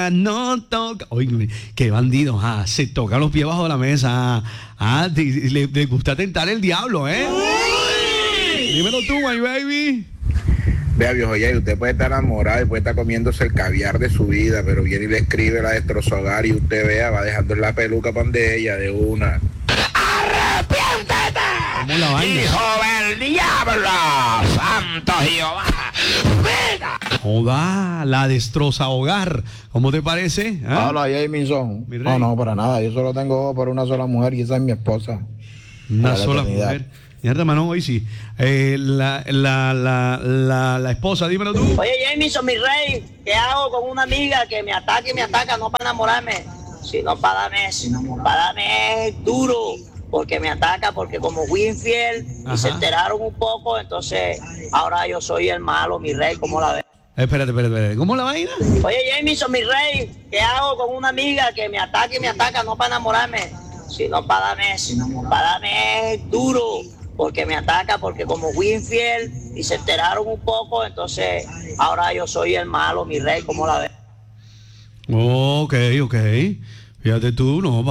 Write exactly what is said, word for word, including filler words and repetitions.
No toca. Oye, qué bandido, ah, se toca los pies bajo la mesa. Ah, te- le, le gusta tentar el diablo, ¿eh? Dímelo tú, my baby. Vea, viejo, ya, usted puede estar enamorado y puede estar comiéndose el caviar de su vida, pero viene y le escribe la destrozó hogar y usted vea, va dejando en la peluca pan de ella de una. ¡Arrepiéntete! ¿Cómo la vaina? ¡Hijo del diablo! ¡Santo Jehová! ¡Mira! Joda, la destroza hogar. ¿Cómo te parece? ¿Ah? Hola, Jamison. Mi rey. No, no, para nada. Yo solo tengo por una sola mujer y esa es mi esposa. Una Para la sola eternidad. mujer. Mierda, hermano, hoy sí. Eh, la, la, la, la, la esposa, dímelo tú. Oye, Jamison, mi rey, ¿qué hago con una amiga que me ataca y me ataca no para enamorarme, sino para darme, para darme duro? Porque me ataca, porque como fui infiel Ajá. y se enteraron un poco, entonces ahora yo soy el malo, mi rey, ¿cómo la ves? Espérate, espérate, espérate. ¿Cómo la vaina? Oye, Jamison, mi rey, ¿qué hago con una amiga que me ataca y me ataca no para enamorarme, sino para darme, para darme duro? Porque me ataca, porque como fui infiel y se enteraron un poco, entonces ahora yo soy el malo, mi rey, ¿cómo la ves? Ok, ok. Fíjate tú, no.